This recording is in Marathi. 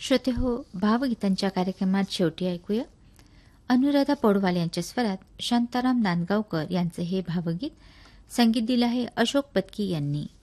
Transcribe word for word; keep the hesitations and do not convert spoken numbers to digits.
श्रोते हो, भावगीतांच्या कार्यक्रमात शेवटी ऐकूया अनुराधा पौडवाल यांच्या स्वरात शांताराम नांदगावकर यांचे हे भावगीत. संगीत दिलं आहे अशोक पत्की यांनी.